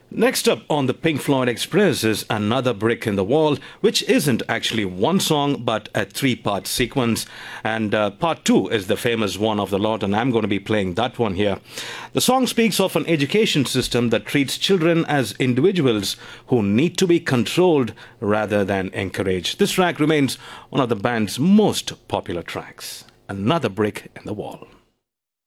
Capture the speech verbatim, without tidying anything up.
Next up on the Pink Floyd Express is Another Brick in the Wall, which isn't actually one song but a three-part sequence. And uh, part two is the famous One of the Lot, and I'm going to be playing that one here. The song speaks of an education system that treats children as individuals who need to be controlled rather than encouraged. This track remains one of the band's most popular tracks. Another Brick in the Wall.